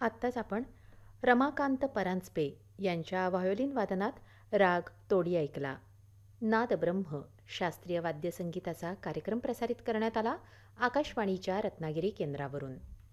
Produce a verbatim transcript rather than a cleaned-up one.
आत्ताच आपण रमाकांत परांजपे यांच्या व्हायोलिन वादनात राग तोडी ऐकला. नाद ब्रह्म शास्त्रीय वाद्यसंगीताचा कार्यक्रम प्रसारित करण्यात आला आकाशवाणीच्या रत्नागिरी केंद्रावरून.